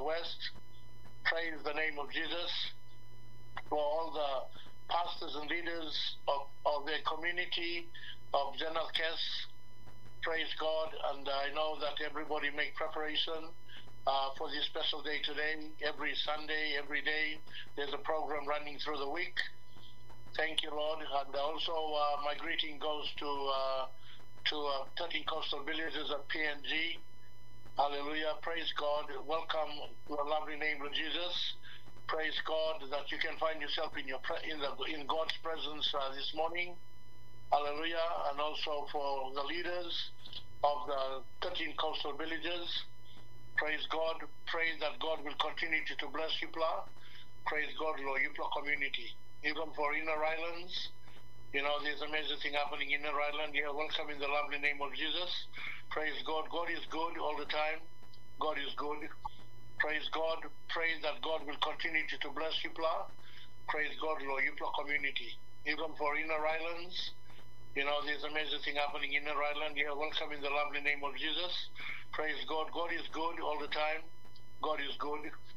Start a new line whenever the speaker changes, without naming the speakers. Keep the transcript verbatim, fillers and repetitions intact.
West. Praise the name of Jesus for all the pastors and leaders of, of their community of Zenith Kes. Praise God, and I know that everybody make preparation uh, for this special day today. Every Sunday, every day, there's a program running through the week. Thank you, Lord. And also, uh, my greeting goes to uh, to uh, thirteen Coastal Villages at P N G. Hallelujah. Praise God. Welcome to the lovely name of Jesus. Praise God that you can find yourself in your pre- in the in God's presence uh, this morning. Hallelujah. And also for the leaders of the thirteen Coastal Villages. Praise God. Pray that God will continue to, to bless Yupla. Praise God, Lord, Yupla community. Even for Inner Islands, you know, there's amazing thing happening in Inner Island. You're welcome in the lovely name of Jesus. Praise God. God is good all the time. God is good. Praise God. Pray that God will continue to, to bless Yupla. Praise God, Lord, Yupla community. Even for Inner Islands, you know, there's amazing thing happening in Inner Island. You're welcome in the lovely name of Jesus. Praise God. God is good all the time. God is good.